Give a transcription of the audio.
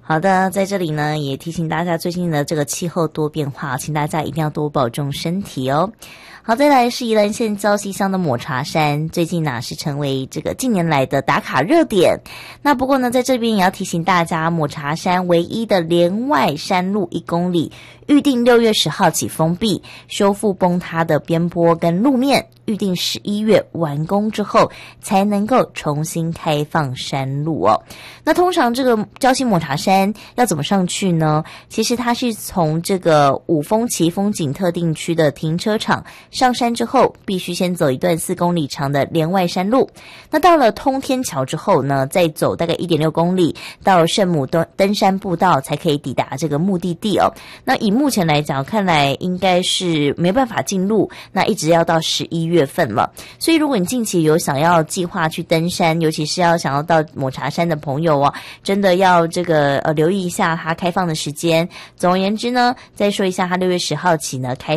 好的，在这里呢也提醒大家，最近的这个气候多变化，请大家一定要多保重身体哦。好，再来是宜兰县礁溪乡的抹茶山，最近呢是成为这个近年来的打卡热点。那不过呢，在这边也要提醒大家，抹茶山唯一的连外山路1公里，预定6月10号起封闭，修复崩塌的边坡跟路面，预定11月完工之后才能够重新开放山路哦。那通常这个礁溪抹茶山要怎么上去呢？其实它是从这个五峰旗风景特定区的停车场上山之后，必须先走一段4公里长的连外山路。那到了通天桥之后呢，再走大概 1.6 公里到圣母登山步道才可以抵达这个目的地哦。那以目前来讲，看来应该是没办法进入，那一直要到11月份了。所以如果你近期有想要计划去登山，尤其是想要到抹茶山的朋友哦，真的要这个留意一下它开放的时间。总而言之呢，再说一下，它6月10号起呢开